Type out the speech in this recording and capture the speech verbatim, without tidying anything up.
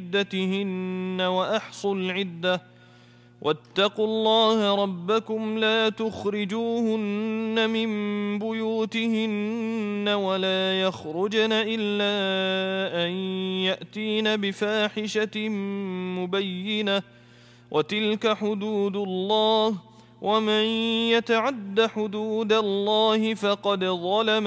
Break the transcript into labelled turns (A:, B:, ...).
A: عدتهن وأحصوا العدة واتقوا الله ربكم لا تخرجوهن من بيوتهن ولا يخرجن إلا أن يأتين بفاحشة مبينة وتلك حدود الله ومن يتعد حدود الله فقد ظلم